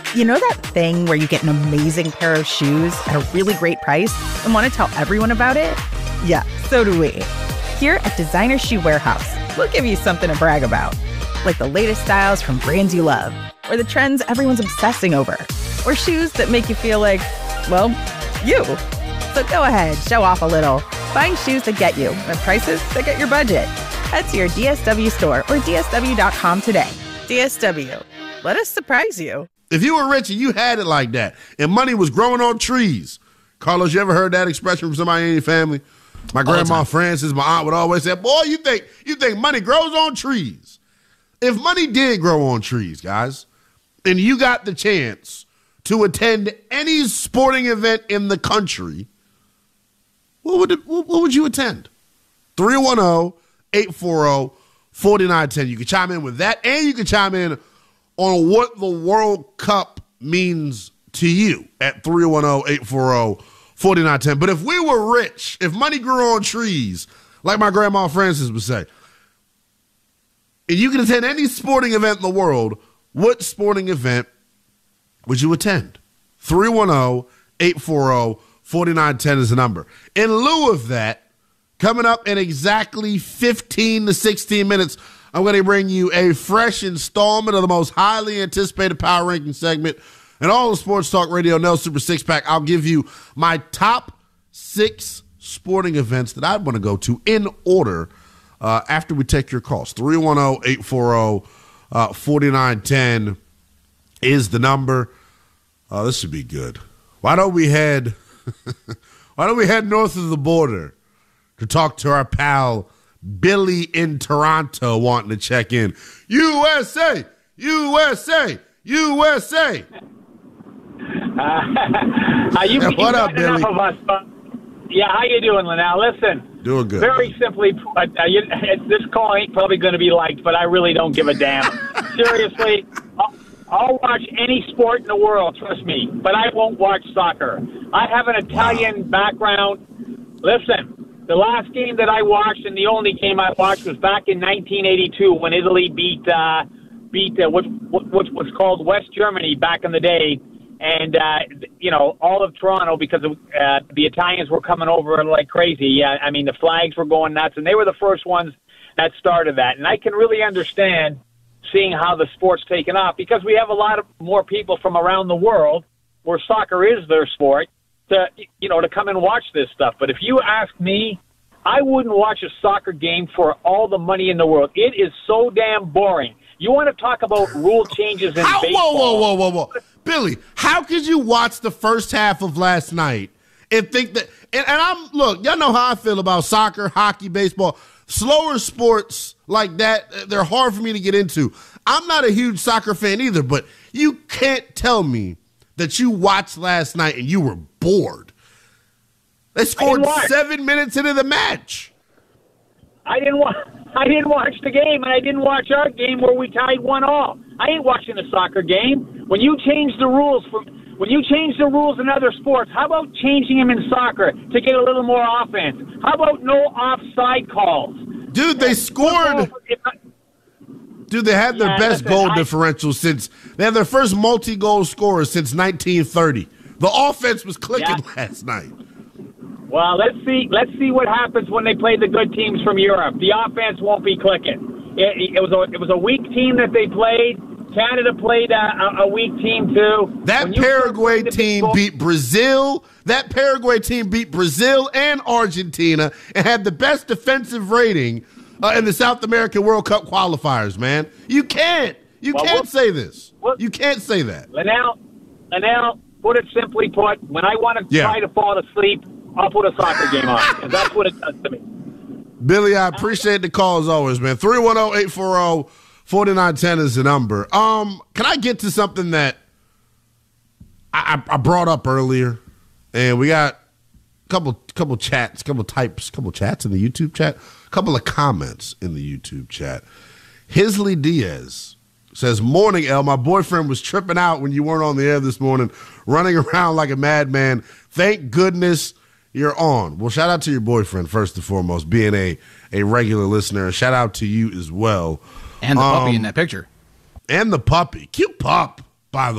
You know that thing where you get an amazing pair of shoes at a really great price and want to tell everyone about it? Yeah, so do we. Here at Designer Shoe Warehouse, we'll give you something to brag about, like the latest styles from brands you love, or the trends everyone's obsessing over, or shoes that make you feel like, well, you. So go ahead, show off a little. Find shoes that get you at prices that get your budget. Head to your DSW store or DSW.com today. DSW, let us surprise you. If you were rich and you had it like that, and money was growing on trees, Carlos, you ever heard that expression from somebody in your family? My grandma Frances, my aunt would always say, boy, you think money grows on trees. If money did grow on trees, guys, and you got the chance to attend any sporting event in the country, what would you attend? 310-840-4910. You can chime in with that, and you can chime in on what the World Cup means to you at 310-840-4910. But if we were rich, if money grew on trees, like my grandma Frances would say, and you can attend any sporting event in the world, what sporting event would you attend? 310-840-4910 is the number. In lieu of that, coming up in exactly 15 to 16 minutes, I'm going to bring you a fresh installment of the most highly anticipated Power Ranking segment and all the Sports Talk Radio Nell Super Six Pack. I'll give you my top 6 sporting events that I want to go to in order after we take your calls. 310-840-4910 is the number. This should be good. Why don't we head north of the border to talk to our pal Billy in Toronto wanting to check in. USA, USA, USA. What up, Billy? Yeah, how you doing, Linnell? Listen. Doing good. Very simply, this call ain't probably going to be liked, but I really don't give a damn. Seriously, I'll watch any sport in the world, trust me, but I won't watch soccer. I have an Italian background. Listen, the last game that I watched, and the only game I watched, was back in 1982 when Italy beat what was called West Germany back in the day. And, all of Toronto, because the Italians were coming over like crazy. Yeah, I mean, the flags were going nuts, and they were the first ones that started that. And I can really understand seeing how the sport's taken off, because we have a lot of more people from around the world where soccer is their sport to come and watch this stuff. But if you ask me, I wouldn't watch a soccer game for all the money in the world. It is so damn boring. You want to talk about rule changes in baseball? Whoa. Billy, how could you watch the first half of last night and think that – and look, y'all know how I feel about soccer, hockey, baseball. Slower sports like that, they're hard for me to get into. I'm not a huge soccer fan either, but you can't tell me that you watched last night and you were bored. They scored 7 minutes into the match. I didn't watch the game, and I didn't watch our game where we tied 1-1. I ain't watching a soccer game. When you change the rules in other sports, how about changing them in soccer to get a little more offense? How about no offside calls? Dude, they scored. Dude, they had their best goal differential since they had their first multi-goal scorer since 1930. The offense was clicking last night. Well, let's see what happens when they play the good teams from Europe. The offense won't be clicking. It was a weak team that they played. Canada played a weak team too. That Paraguay team beat Brazil. That Paraguay team beat Brazil and Argentina and had the best defensive rating in the South American World Cup qualifiers, man. You can't say this. You can't say that. Linnell, put it simply put, when I want to try to fall asleep, I'll put a soccer game on, because that's what it does to me. Billy, I appreciate the call as always, man. 310-840-4910 is the number. Can I get to something that I brought up earlier? And we got a couple chats in the YouTube chat, a couple of comments in the YouTube chat. Hisley Diaz says, "Morning, El. My boyfriend was tripping out when you weren't on the air this morning, running around like a madman. Thank goodness you're on." Well, shout out to your boyfriend, first and foremost, being a regular listener. And shout out to you as well. And the puppy in that picture. And the puppy. Cute pup, by the way.